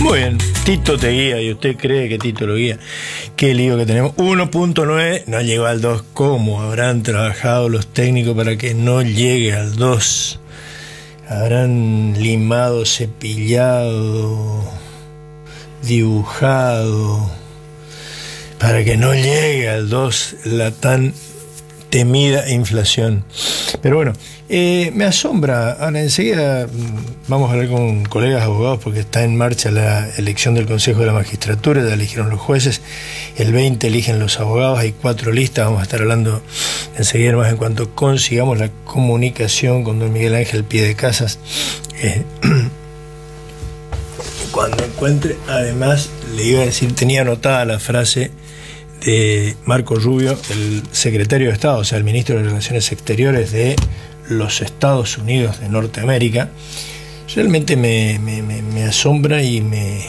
Muy bien, Tito te guía y usted cree que Tito lo guía. Qué lío que tenemos. 1.9 no llegó al 2. ¿Cómo habrán trabajado los técnicos para que no llegue al 2? Habrán limado, cepillado, dibujado para que no llegue al 2 la tan temida inflación. Pero bueno, me asombra. Ahora enseguida vamos a hablar con colegas abogados porque está en marcha la elección del Consejo de la Magistratura. Ya eligieron los jueces, el 20 eligen los abogados, hay 4 listas. Vamos a estar hablando enseguida más en cuanto consigamos la comunicación con don Miguel Ángel Piedecasas. Cuando encuentre, además, le iba a decir, tenía anotada la frase de Marco Rubio, el secretario de Estado, o sea, el ministro de Relaciones Exteriores de los Estados Unidos de Norteamérica. Realmente me asombra y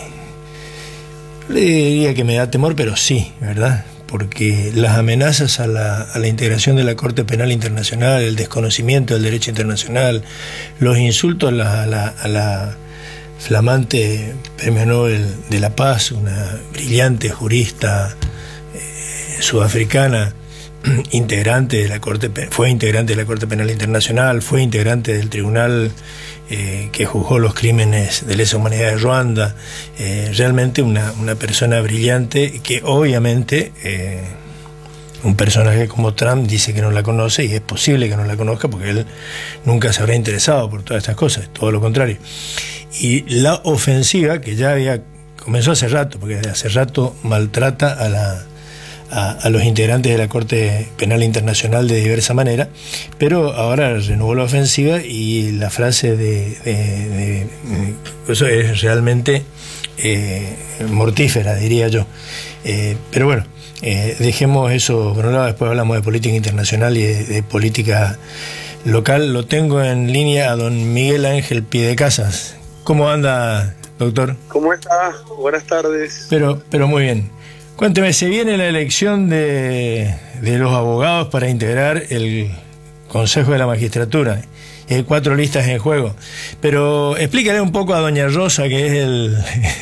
le diría que me da temor, pero sí, ¿verdad? Porque las amenazas a la integración de la Corte Penal Internacional, el desconocimiento del derecho internacional, los insultos a la flamante Premio Nobel de la Paz, una brillante jurista sudafricana, integrante de la Corte, fue integrante de la Corte Penal Internacional, fue integrante del tribunal que juzgó los crímenes de lesa humanidad de Ruanda, realmente una persona brillante que obviamente un personaje como Trump dice que no la conoce, y es posible que no la conozca porque él nunca se habrá interesado por todas estas cosas, todo lo contrario. Y la ofensiva que ya comenzó hace rato, porque desde hace rato maltrata a los integrantes de la Corte Penal Internacional de diversa manera, pero ahora renovó la ofensiva y la frase eso es realmente mortífera, diría yo. Pero bueno, dejemos eso por un lado, después hablamos de política internacional y de política local. Lo tengo en línea a don Miguel Ángel Piedecasas. ¿Cómo anda, doctor? ¿Cómo está? Buenas tardes. Pero muy bien. Cuénteme, se viene la elección de los abogados para integrar el Consejo de la Magistratura. Hay 4 listas en juego. Pero explícale un poco a doña Rosa, que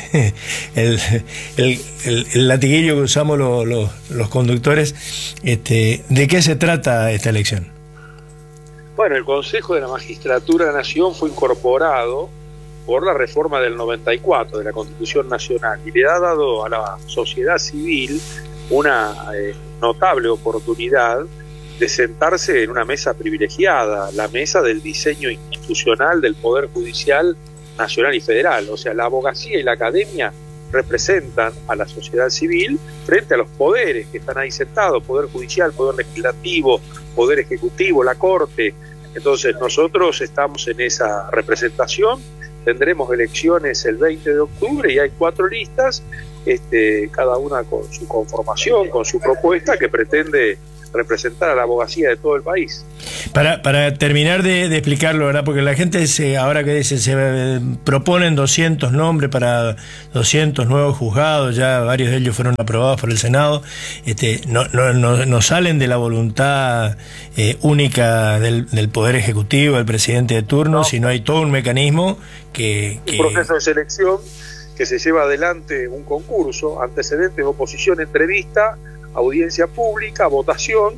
es el latiguillo que usamos los conductores, ¿de qué se trata esta elección? Bueno, el Consejo de la Magistratura de la Nación fue incorporado por la reforma del 94 de la Constitución Nacional y le ha dado a la sociedad civil una notable oportunidad de sentarse en una mesa privilegiada, la mesa del diseño institucional del Poder Judicial Nacional y Federal. O sea, la abogacía y la academia representan a la sociedad civil frente a los poderes que están ahí sentados, Poder Judicial, Poder Legislativo, Poder Ejecutivo, la Corte. Entonces nosotros estamos en esa representación. Tendremos elecciones el 20 de octubre y hay 4 listas, cada una con su conformación, con su propuesta que pretende representar a la abogacía de todo el país. Para terminar de explicarlo, ¿verdad? Porque la gente ahora que dice, se proponen 200 nombres para 200 nuevos juzgados, ya varios de ellos fueron aprobados por el Senado, no salen de la voluntad única del Poder Ejecutivo, del presidente de turno, sino hay todo un mecanismo que... Un proceso de selección que se lleva adelante un concurso, antecedentes, oposición, entrevista, audiencia pública, votación,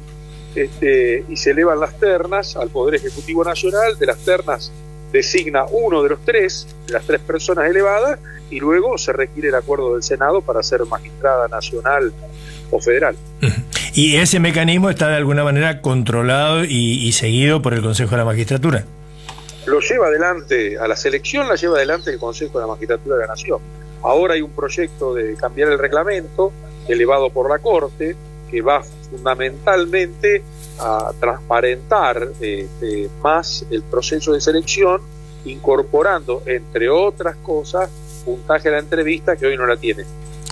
y se elevan las ternas al Poder Ejecutivo Nacional. De las ternas designa uno de los 3, de las 3 personas elevadas, y luego se requiere el acuerdo del Senado para ser magistrada nacional o federal. ¿Y ese mecanismo está de alguna manera controlado y seguido por el Consejo de la Magistratura? Lo lleva adelante, a la selección la lleva adelante el Consejo de la Magistratura de la Nación. Ahora hay un proyecto de cambiar el reglamento, elevado por la Corte, que va fundamentalmente a transparentar más el proceso de selección, incorporando, entre otras cosas, puntaje a la entrevista que hoy no la tiene.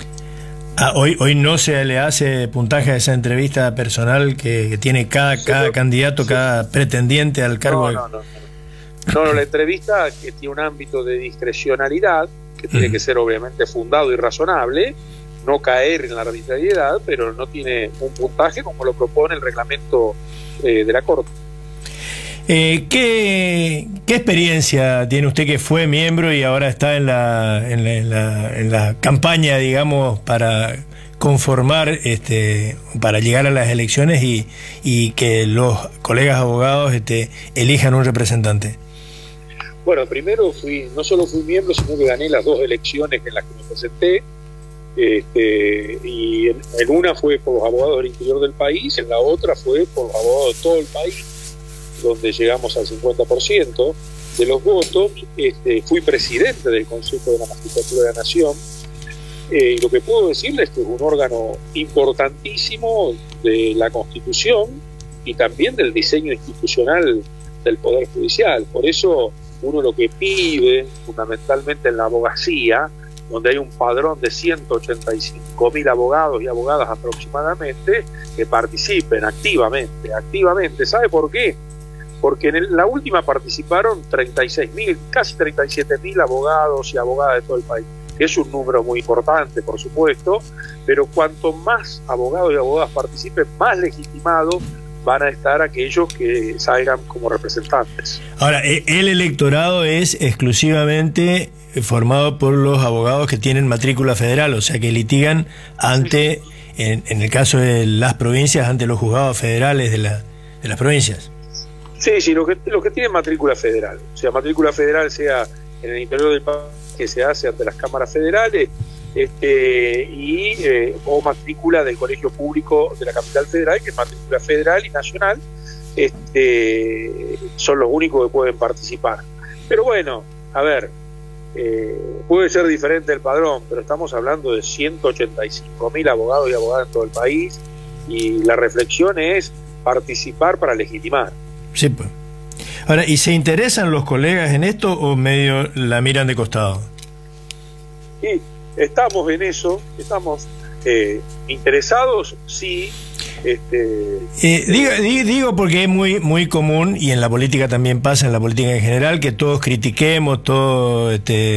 Hoy no se le hace puntaje a esa entrevista personal que tiene cada candidato, cada pretendiente al cargo. No, la entrevista que tiene un ámbito de discrecionalidad, que tiene que ser obviamente fundado y razonable, no caer en la arbitrariedad, pero no tiene un puntaje como lo propone el reglamento de la Corte. ¿Qué experiencia tiene usted, que fue miembro y ahora está en la campaña, digamos, para conformar, para llegar a las elecciones y que los colegas abogados elijan un representante? Bueno, primero no solo fui miembro, sino que gané las 2 elecciones en las que me presenté. Y en una fue por los abogados del interior del país, en la otra fue por los abogados de todo el país, donde llegamos al 50% de los votos. Fui presidente del Consejo de la Magistratura de la Nación, y lo que puedo decirles es que es un órgano importantísimo de la Constitución y también del diseño institucional del Poder Judicial. Por eso uno lo que pide fundamentalmente en la abogacía, donde hay un padrón de 185.000 abogados y abogadas aproximadamente, que participen activamente. ¿Sabe por qué? Porque en la última participaron 36.000, casi 37.000 abogados y abogadas de todo el país, que es un número muy importante, por supuesto, pero cuanto más abogados y abogadas participen, más legitimados van a estar aquellos que salgan como representantes. Ahora, el electorado es exclusivamente formado por los abogados que tienen matrícula federal, o sea, que litigan ante, en el caso de las provincias, ante los juzgados federales de las provincias. Sí, los que tienen matrícula federal, o sea, matrícula federal sea en el interior del país, que se hace ante las cámaras federales, o matrícula del Colegio Público de la Capital Federal, que es matrícula federal y nacional, son los únicos que pueden participar. Pero bueno, a ver, puede ser diferente el padrón, pero estamos hablando de 185.000 abogados y abogadas en todo el país, y la reflexión es participar para legitimar. Sí, pues. Ahora, ¿y se interesan los colegas en esto o medio la miran de costado? Sí, estamos en eso, estamos interesados, sí. Digo porque es muy común, y en la política también pasa, en la política en general, que todos critiquemos, todos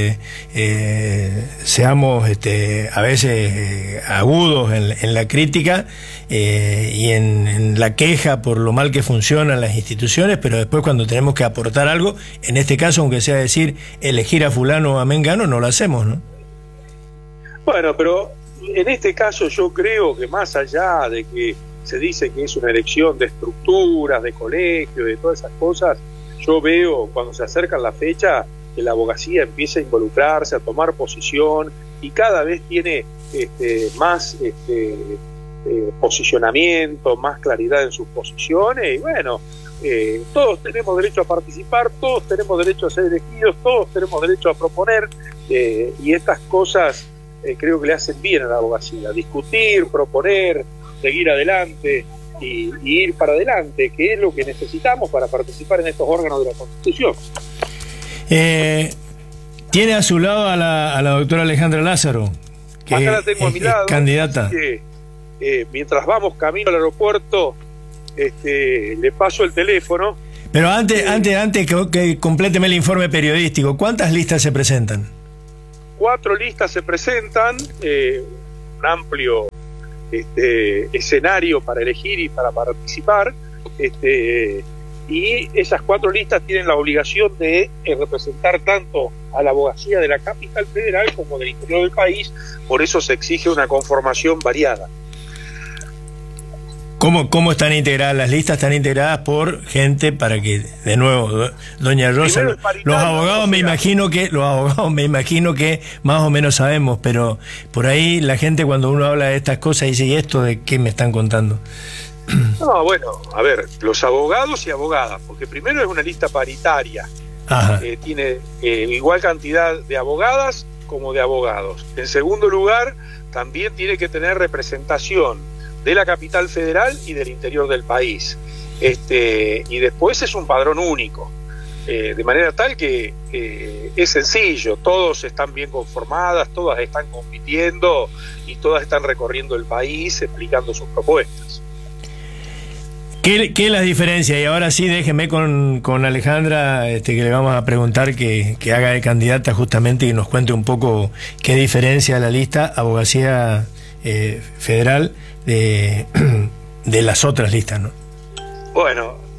seamos a veces agudos en la crítica y en la queja por lo mal que funcionan las instituciones, pero después cuando tenemos que aportar algo, en este caso, aunque sea decir elegir a fulano o a mengano, no lo hacemos, ¿no? Bueno, pero en este caso yo creo que más allá de que se dice que es una elección de estructuras, de colegios, de todas esas cosas, yo veo cuando se acercan la fecha que la abogacía empieza a involucrarse, a tomar posición, y cada vez tiene más posicionamiento, más claridad en sus posiciones, y bueno, todos tenemos derecho a participar, todos tenemos derecho a ser elegidos, todos tenemos derecho a proponer, y estas cosas creo que le hacen bien a la abogacía, discutir, proponer, seguir adelante y ir para adelante, que es lo que necesitamos para participar en estos órganos de la Constitución. Tiene a su lado a la doctora Alejandra Lázaro, que acá la tengo a mi lado, es candidata. Mientras vamos camino al aeropuerto, le paso el teléfono. Pero antes que compléteme el informe periodístico, ¿cuántas listas se presentan? 4 listas se presentan, un amplio escenario para elegir y para participar, y esas 4 listas tienen la obligación de representar tanto a la abogacía de la capital federal como del interior del país. Por eso se exige una conformación variada. ¿Cómo están integradas las listas? Están integradas por gente, para que, de nuevo, doña Rosa, los abogados me imagino que más o menos sabemos, pero por ahí la gente, cuando uno habla de estas cosas, dice, ¿y esto de qué me están contando? No, bueno, a ver, los abogados y abogadas, porque primero es una lista paritaria, tiene igual cantidad de abogadas como de abogados. En segundo lugar, también tiene que tener representación de la capital federal y del interior del país. Y después es un padrón único, de manera tal que es sencillo, todos están bien conformadas, todas están compitiendo y todas están recorriendo el país explicando sus propuestas. ¿Qué es la diferencia? Y ahora sí, déjeme con Alejandra, que le vamos a preguntar que haga de candidata justamente y nos cuente un poco qué diferencia la lista abogacía federal de las otras listas, ¿no? Bueno,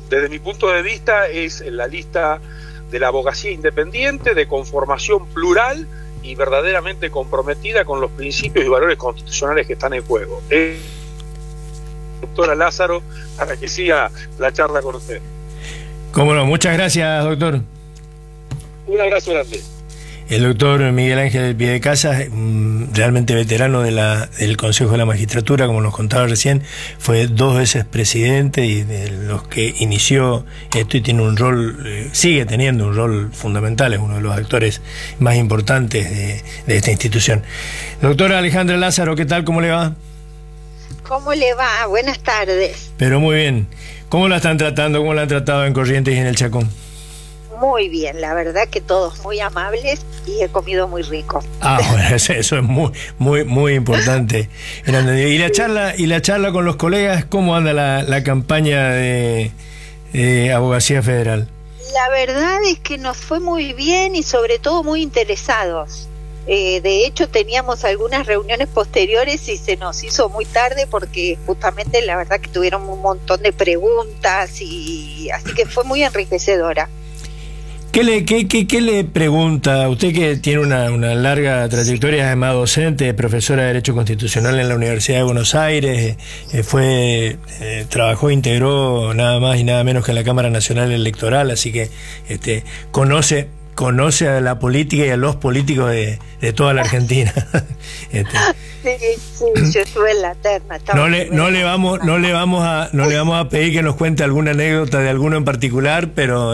desde mi punto de vista, es la lista de la abogacía independiente, de conformación plural y verdaderamente comprometida con los principios y valores constitucionales que están en juego. Doctora Lázaro, para que siga la charla con usted. Cómo no, muchas gracias, doctor. Un abrazo grande. El doctor Miguel Ángel Piedecasas, realmente veterano del Consejo de la Magistratura, como nos contaba recién, fue 2 veces presidente y de los que inició esto, y tiene un rol, sigue teniendo un rol fundamental, es uno de los actores más importantes de esta institución. Doctora Alejandra Lázaro, ¿qué tal? ¿Cómo le va? ¿Cómo le va? Buenas tardes. Pero muy bien. ¿Cómo la están tratando? ¿Cómo la han tratado en Corrientes y en el Chacón? Muy bien, la verdad que todos muy amables y he comido muy rico. Bueno, eso es muy importante. Y la charla con los colegas, ¿cómo anda la campaña de Abogacía Federal? La verdad es que nos fue muy bien y sobre todo muy interesados. De hecho teníamos algunas reuniones posteriores y se nos hizo muy tarde porque justamente la verdad que tuvieron un montón de preguntas y así que fue muy enriquecedora. ¿Qué le pregunta? Usted que tiene una larga trayectoria, además docente, profesora de Derecho Constitucional en la Universidad de Buenos Aires, trabajó, integró nada más y nada menos que en la Cámara Nacional Electoral, así que conoce a la política y a los políticos de toda la Argentina. Sí, yo estuve en la terna. No le vamos a pedir que nos cuente alguna anécdota de alguno en particular, pero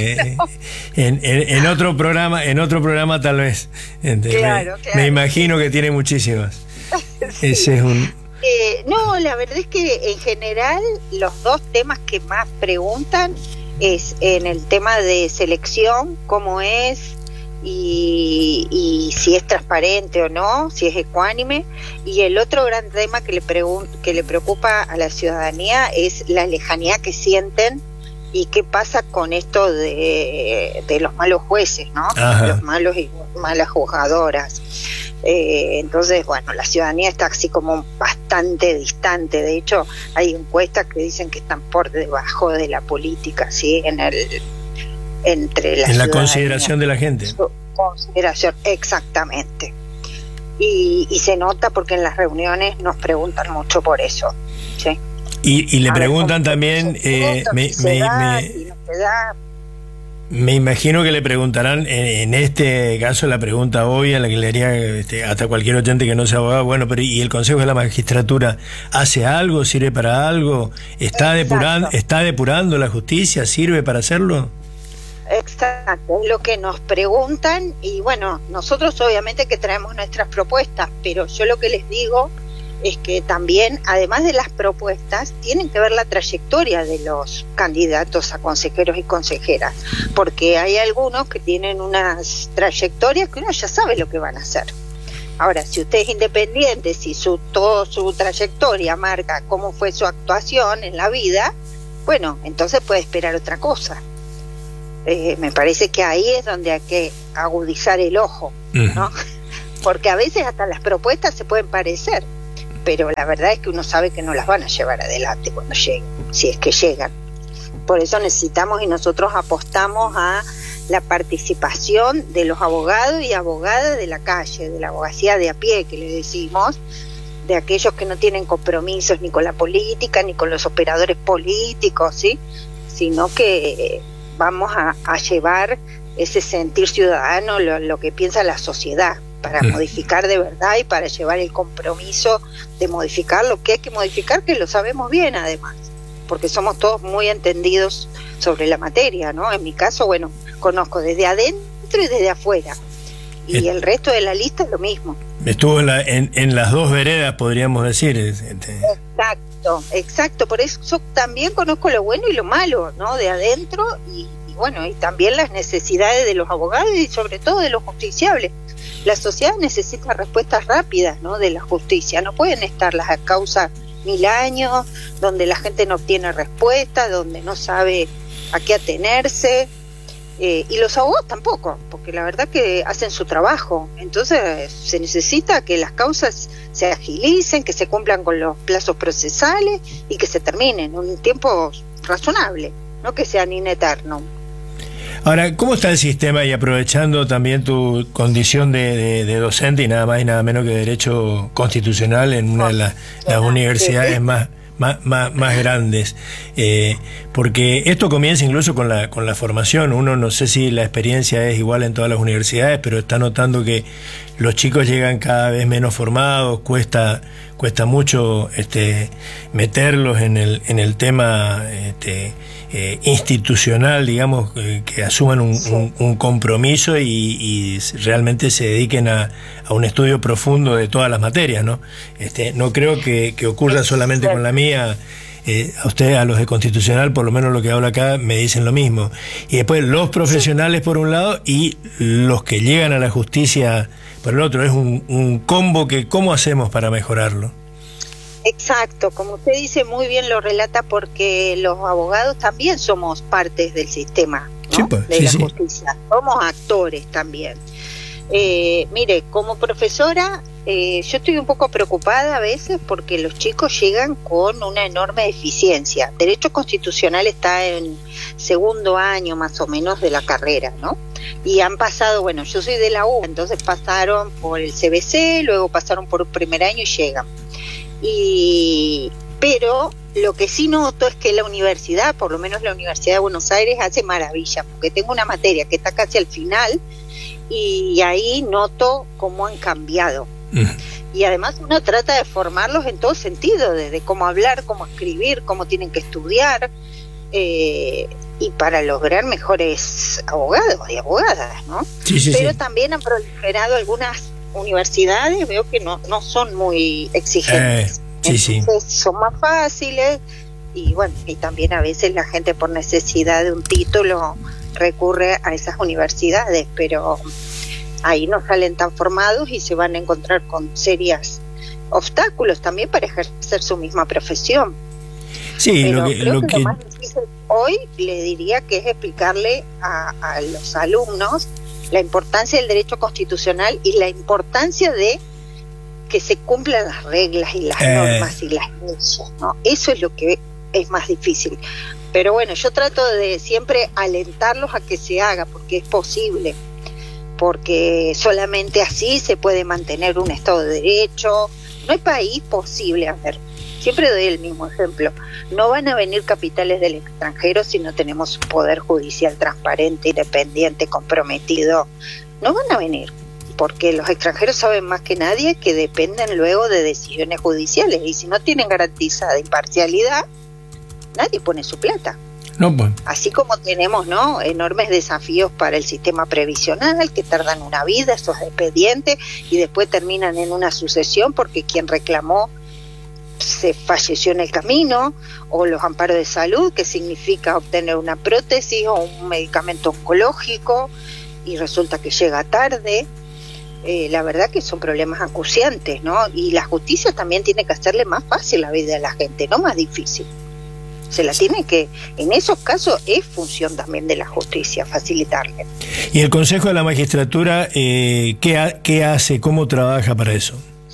en otro programa tal vez. Claro. Me imagino que tiene muchísimas. Sí. Ese es un... No, la verdad es que en general los 2 temas que más preguntan es en el tema de selección, cómo es y si es transparente o no, si es ecuánime, y el otro gran tema que le preocupa a la ciudadanía es la lejanía que sienten y qué pasa con esto de los malos jueces, ¿no? Ajá. Los malos y malas juzgadoras. Entonces, bueno, la ciudadanía está así como bastante distante. De hecho, hay encuestas que dicen que están por debajo de la política, ¿sí? Entre la consideración de la gente. Consideración, exactamente. Y se nota porque en las reuniones nos preguntan mucho por eso, ¿sí? Y le preguntan también, me imagino que le preguntarán, en este caso la pregunta obvia, la que le haría hasta cualquier oyente que no sea abogado, bueno, pero ¿y el Consejo de la Magistratura hace algo? ¿Sirve para algo? ¿Está depurando la justicia? ¿Sirve para hacerlo? Exacto, es lo que nos preguntan y bueno, nosotros obviamente que traemos nuestras propuestas, pero yo lo que les digo es que también, además de las propuestas, tienen que ver la trayectoria de los candidatos a consejeros y consejeras, porque hay algunos que tienen unas trayectorias que uno ya sabe lo que van a hacer. Ahora, si usted es independiente, si toda su trayectoria marca cómo fue su actuación en la vida, bueno, entonces puede esperar otra cosa. Me parece que ahí es donde hay que agudizar el ojo, ¿no? Porque a veces hasta las propuestas se pueden parecer, pero la verdad es que uno sabe que no las van a llevar adelante cuando lleguen, si es que llegan. Por eso necesitamos y nosotros apostamos a la participación de los abogados y abogadas de la calle, de la abogacía de a pie, que le decimos, de aquellos que no tienen compromisos ni con la política ni con los operadores políticos, ¿sí? Sino que vamos a llevar ese sentir ciudadano, lo que piensa la sociedad, para modificar de verdad y para llevar el compromiso de modificar lo que hay que modificar, que lo sabemos bien además, porque somos todos muy entendidos sobre la materia, ¿no? En mi caso, bueno, conozco desde adentro y desde afuera, y el resto de la lista es lo mismo. Estuvo en las 2 veredas, podríamos decir. Exacto, por eso también conozco lo bueno y lo malo, ¿no? De adentro y bueno, y también las necesidades de los abogados y sobre todo de los justiciables. La sociedad necesita respuestas rápidas, ¿no? De la justicia. No pueden estar las causas 1000 años, donde la gente no obtiene respuesta, donde no sabe a qué atenerse. Y los abogados tampoco, porque la verdad que hacen su trabajo. Entonces se necesita que las causas se agilicen, que se cumplan con los plazos procesales y que se terminen en un tiempo razonable. no que sean in eternum. Ahora, ¿cómo está el sistema? Y aprovechando también tu condición de docente y nada más y nada menos que derecho constitucional en una de las universidades más grandes, porque esto comienza incluso con la formación. Uno, no sé si la experiencia es igual en todas las universidades, pero está notando que los chicos llegan cada vez menos formados, cuesta mucho meterlos en el tema institucional, digamos, que asuman un compromiso y realmente se dediquen a un estudio profundo de todas las materias, ¿no? No creo que ocurra solamente con la mía. A usted, a los de Constitucional, por lo menos lo que hablo acá, me dicen lo mismo. Y después los profesionales por un lado y los que llegan a la justicia por el otro. Es un combo que, ¿cómo hacemos para mejorarlo? Exacto, como usted dice, muy bien lo relata, porque los abogados también somos partes del sistema, ¿no? Sí, pues, de la justicia, somos actores también. Mire, como profesora, yo estoy un poco preocupada a veces porque los chicos llegan con una enorme deficiencia. Derecho constitucional está en segundo año más o menos de la carrera, ¿no? Y han pasado, bueno, yo soy de la U, entonces pasaron por el CBC, luego pasaron por un primer año y llegan. Pero lo que sí noto es que la universidad, por lo menos la Universidad de Buenos Aires, hace maravillas, porque tengo una materia que está casi al final y ahí noto cómo han cambiado. Y además uno trata de formarlos en todo sentido, desde cómo hablar, cómo escribir, cómo tienen que estudiar, y para lograr mejores abogados y abogadas, ¿no? Pero también han proliferado algunas universidades, veo que no son muy exigentes, entonces son más fáciles, y bueno, y también a veces la gente por necesidad de un título recurre a esas universidades, pero ahí no salen tan formados y se van a encontrar con serios obstáculos también para ejercer su misma profesión. Sí, pero creo que lo más difícil hoy, le diría, que es explicarle a los alumnos la importancia del derecho constitucional y la importancia de que se cumplan las reglas y las normas y las leyes, ¿no? Eso es lo que es más difícil. Pero bueno, yo trato de siempre alentarlos a que se haga, porque es posible, porque solamente así se puede mantener un Estado de Derecho. No hay país posible, a ver, siempre doy el mismo ejemplo, no van a venir capitales del extranjero si no tenemos un poder judicial transparente, independiente, comprometido. No van a venir, porque los extranjeros saben más que nadie que dependen luego de decisiones judiciales, y si no tienen garantizada imparcialidad, nadie pone su plata. No, pues. Así como tenemos, ¿no?, enormes desafíos para el sistema previsional, que tardan una vida esos expedientes y después terminan en una sucesión porque quien reclamó se falleció en el camino, o los amparos de salud, que significa obtener una prótesis o un medicamento oncológico y resulta que llega tarde. La verdad que son problemas acuciantes, ¿no? Y la justicia también tiene que hacerle más fácil la vida a la gente, no más difícil. Se la tiene que, en esos casos es función también de la justicia facilitarle. ¿Y el Consejo de la Magistratura qué hace, cómo trabaja para eso?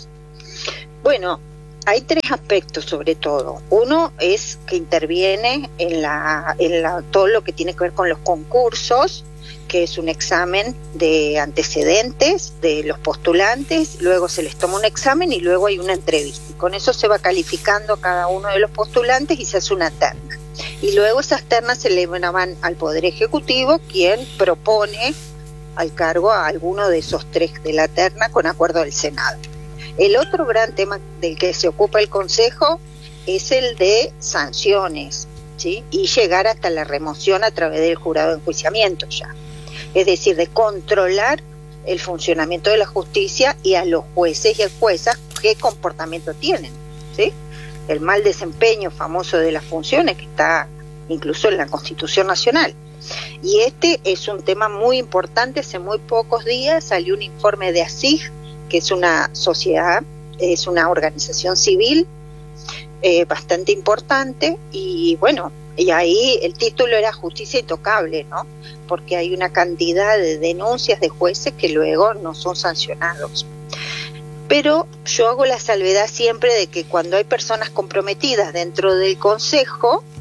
Bueno, hay tres aspectos sobre todo. Uno es que interviene en todo lo que tiene que ver con los concursos, que es un examen de antecedentes de los postulantes, luego se les toma un examen y luego hay una entrevista. Y con eso se va calificando cada uno de los postulantes y se hace una terna. Y luego esas ternas se le van al Poder Ejecutivo, quien propone al cargo a alguno de esos tres de la terna con acuerdo del Senado. El otro gran tema del que se ocupa el Consejo es el de sanciones, ¿sí? Y llegar hasta la remoción a través del jurado de enjuiciamiento ya. Es decir, de controlar el funcionamiento de la justicia y a los jueces y a juezas qué comportamiento tienen, ¿sí? El mal desempeño famoso de las funciones, que está incluso en la Constitución Nacional. Y este es un tema muy importante. Hace muy pocos días salió un informe de ASIG, que es una sociedad, es una organización civil bastante importante, y bueno, y ahí el título era Justicia Intocable, ¿no? Porque hay una cantidad de denuncias de jueces que luego no son sancionados. Pero yo hago la salvedad siempre de que cuando hay personas comprometidas dentro del Consejo,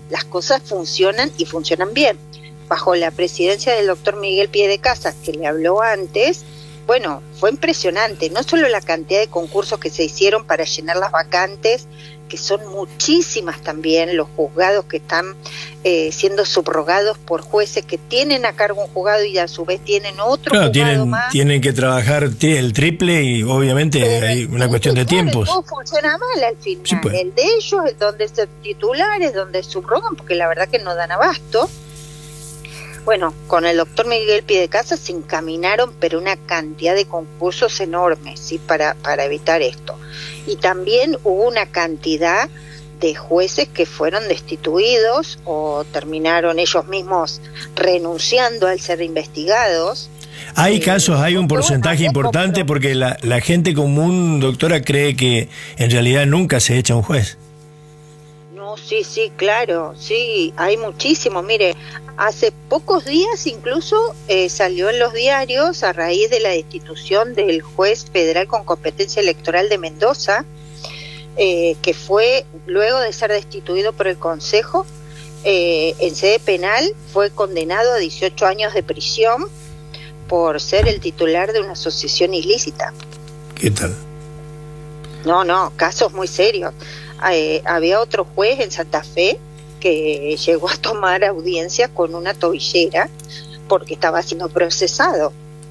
las cosas funcionan y funcionan bien. Bajo la presidencia del doctor Miguel Piedecasas, que le habló antes, bueno, fue impresionante, no solo la cantidad de concursos que se hicieron para llenar las vacantes, que son muchísimas también, los juzgados que están siendo subrogados por jueces que tienen a cargo un juzgado y a su vez tienen otro juzgado más. Tienen que trabajar el triple y obviamente hay una cuestión de tiempos. Todo funciona mal al final, Sí, pues. el de ellos es donde son titulares, donde subrogan, porque la verdad que no dan abasto. Bueno, con el doctor Miguel Piedecasas se encaminaron, pero una cantidad de concursos enormes, ¿sí? para evitar esto. Y también hubo una cantidad de jueces que fueron destituidos o terminaron ellos mismos renunciando al ser investigados. Hay casos, hay un porcentaje importante porque la gente común, doctora, cree que en realidad nunca se echa un juez. No, sí, claro, sí, hay muchísimo. Mire, hace pocos días incluso salió en los diarios a raíz de la destitución del juez federal con competencia electoral de Mendoza, que fue, luego de ser destituido por el Consejo, en sede penal, fue condenado a 18 años de prisión por ser el titular de una asociación ilícita. ¿Qué tal? No, casos muy serios. Había otro juez en Santa Fe que llegó a tomar audiencia con una tobillera porque estaba siendo procesado.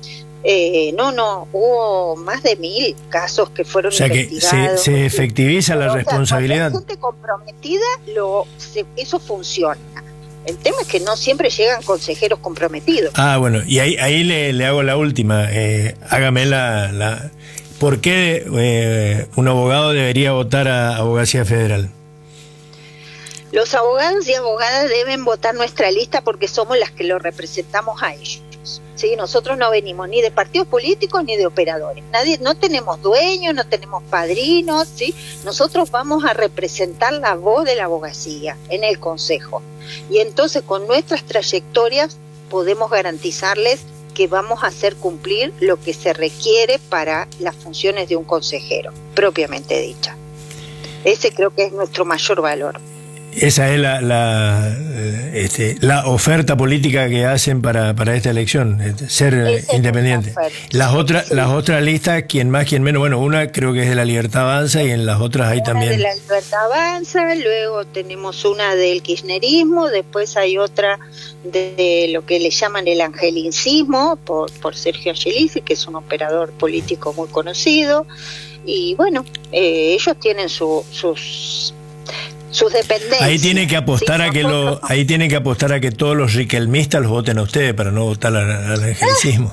Hubo más de 1000 casos que fueron investigados. O sea que se efectiviza la responsabilidad. Cuando hay gente comprometida, eso funciona. El tema es que no siempre llegan consejeros comprometidos. Ah, bueno, y ahí le hago la última. Hágame la ¿por qué un abogado debería votar a Abogacía Federal? Los abogados y abogadas deben votar nuestra lista porque somos las que lo representamos a ellos. ¿Sí? Nosotros no venimos ni de partidos políticos ni de operadores. No tenemos dueños, no tenemos padrinos, ¿sí? Nosotros vamos a representar la voz de la abogacía en el Consejo. Y entonces con nuestras trayectorias podemos garantizarles que vamos a hacer cumplir lo que se requiere para las funciones de un consejero, propiamente dicha. Ese creo que es nuestro mayor valor. Esa es la oferta política que hacen para esta elección, ser independiente. Las otras listas, quien más, quien menos, bueno, una creo que es de la Libertad Avanza y en las otras hay también. De la Libertad Avanza, luego tenemos una del kirchnerismo, después hay otra de lo que le llaman el angelicismo, por Sergio Angelici, que es un operador político muy conocido, y bueno, ellos tienen sus dependencias. Ahí tiene que apostar ahí tiene que apostar a que todos los riquelmistas los voten a ustedes para no votar al angelicismo.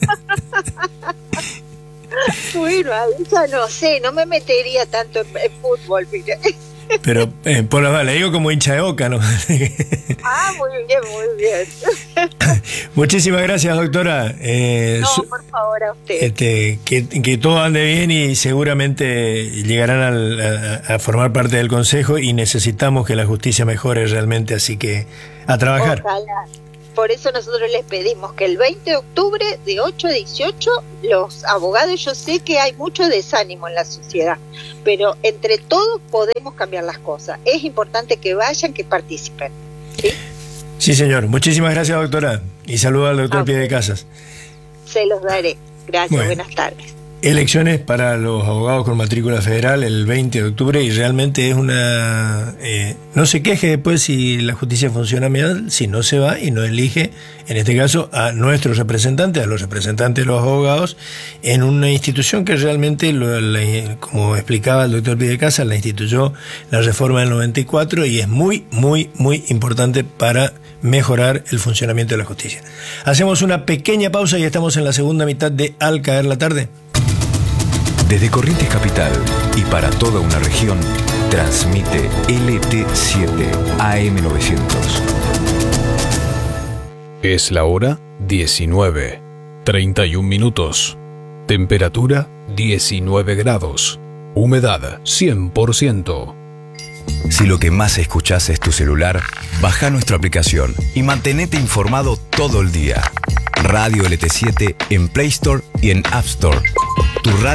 Bueno, ya no sé, no me metería tanto en fútbol, mire. Pero por la le digo como hincha de Boca, ¿no? Muy bien. Muchísimas gracias, doctora. Por favor, a usted. Que todo ande bien y seguramente llegarán a formar parte del Consejo y necesitamos que la justicia mejore realmente, así que a trabajar. Ojalá. Por eso nosotros les pedimos que el 20 de octubre de 8 a 18 los abogados, yo sé que hay mucho desánimo en la sociedad, pero entre todos podemos cambiar las cosas. Es importante que vayan, que participen. ¿Sí? Sí, señor. Muchísimas gracias, doctora. Y saludo al doctor Piedecasas. Se los daré. Gracias, buenas tardes. Elecciones para los abogados con matrícula federal el 20 de octubre y realmente es una... no se queje después si la justicia funciona mal, si no se va y no elige, en este caso, a nuestros representantes, a los representantes de los abogados, en una institución que realmente, como explicaba el doctor Piedecasas, la instituyó la reforma del 94 y es muy, muy, muy importante para mejorar el funcionamiento de la justicia. Hacemos una pequeña pausa y estamos en la segunda mitad de Al Caer la Tarde. Desde Corrientes Capital y para toda una región, transmite LT7 AM900. Es la hora 19:31. Temperatura 19 grados. Humedad 100%. Si lo que más escuchás es tu celular, baja nuestra aplicación y mantenete informado todo el día. Radio LT7 en Play Store y en App Store. Tu radio